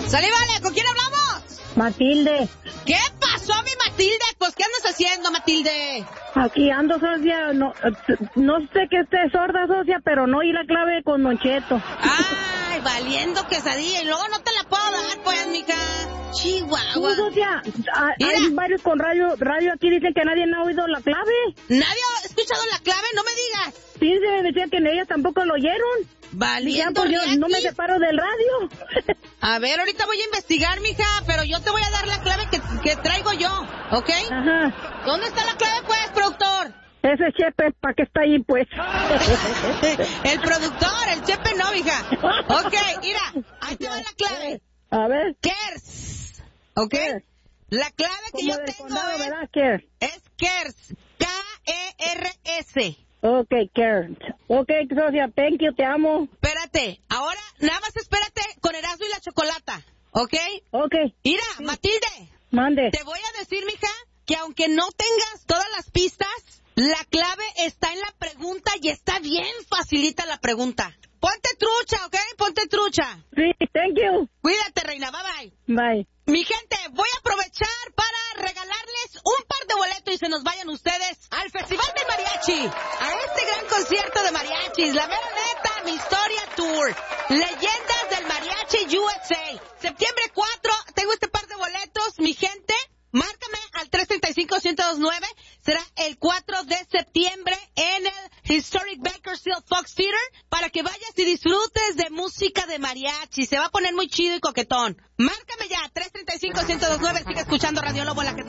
Salí, vale, ¿con quién hablamos? Matilde. ¿Qué pasó, mi Matilde? Pues, ¿qué andas haciendo, Matilde? Aquí ando, socia. No sé que esté sorda, socia, pero no oí la clave con Don Cheto. Ay, valiendo quesadilla. Y luego no te la puedo dar, pues, mija. Chihuahua. No, socia, hay varios con radio aquí dicen que nadie ha oído la clave. ¿Nadie ha escuchado la clave? No me digas. Sí, se decía que ellas tampoco lo oyeron. Valiendo, pues yo no me separo del radio. A ver, ahorita voy a investigar, mija, pero yo te voy a dar la clave que traigo yo, ¿ok? Ajá. ¿Dónde está la clave, pues, productor? Ese Chepe, ¿para qué está ahí, pues? El productor, el Chepe no, mija. Ok, mira, ahí te va la clave. A ver. KERS, ¿ok? La clave que yo tengo condado, ¿verdad? KERS. Es KERS, K-E-R-S. Ok, KERS. Ok, socia, thank you, te amo. Espérate, ahora, nada más espérate con Erasmo y la Chocolata, ¿ok? Ok. Mira, sí. Matilde. Mande. Te voy a decir, mija, que aunque no tengas todas las pistas, la clave está en la pregunta y está bien facilita la pregunta. Ponte trucha, ¿ok? Ponte trucha. Sí, thank you. Cuídate, reina, bye bye. Bye. Mi gente, voy a aprovechar para regalarles un par de boletos y se nos vayan ustedes al Festival del Mariachi, a este gran concierto de mariachis, la mera neta, mi historia tour, leyendas del Mariachi USA. Septiembre 4, tengo este par de boletos, mi gente. Márcame al 335-129, será el 4 de septiembre en el Historic Bakersfield Fox Theater, para que vayas y disfrutes de música de mariachi. Se va a poner muy chido y coquetón. Márcame ya, 335-129, sigue escuchando Radio Lobo, la que